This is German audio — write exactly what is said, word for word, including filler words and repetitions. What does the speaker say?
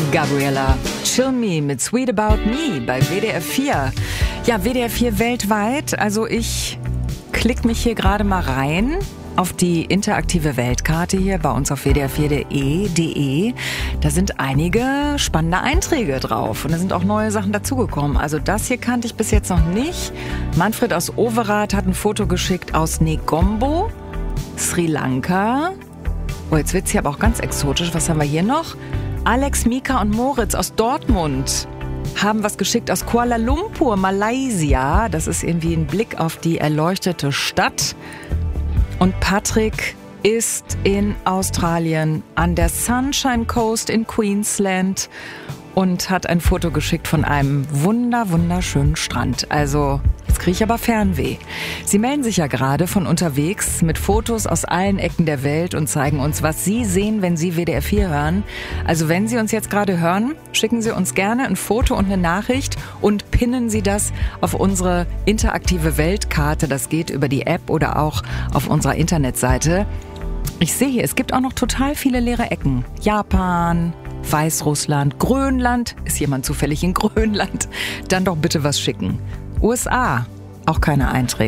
Gabriella Cilmi mit Sweet About Me bei W D R vier. Ja, W D R vier weltweit. Also ich klick mich hier gerade mal rein auf die interaktive Weltkarte hier bei uns auf w d r vier punkt de. Da sind einige spannende Einträge drauf und da sind auch neue Sachen dazugekommen. Also das hier kannte ich bis jetzt noch nicht. Manfred aus Overath hat ein Foto geschickt aus Negombo, Sri Lanka. Oh, jetzt wird's hier aber auch ganz exotisch. Was haben wir hier noch? Alex, Mika und Moritz aus Dortmund haben was geschickt aus Kuala Lumpur, Malaysia. Das ist irgendwie ein Blick auf die erleuchtete Stadt. Und Patrick ist in Australien an der Sunshine Coast in Queensland und hat ein Foto geschickt von einem wunder, wunderschönen Strand. Also, jetzt kriege ich aber Fernweh. Sie melden sich ja gerade von unterwegs mit Fotos aus allen Ecken der Welt und zeigen uns, was Sie sehen, wenn Sie W D R vier hören. Also wenn Sie uns jetzt gerade hören, schicken Sie uns gerne ein Foto und eine Nachricht und pinnen Sie das auf unsere interaktive Weltkarte. Das geht über die App oder auch auf unserer Internetseite. Ich sehe hier, es gibt auch noch total viele leere Ecken. Japan, Weißrussland, Grönland. Ist jemand zufällig in Grönland? Dann doch bitte was schicken. U S A, auch keine Einträge.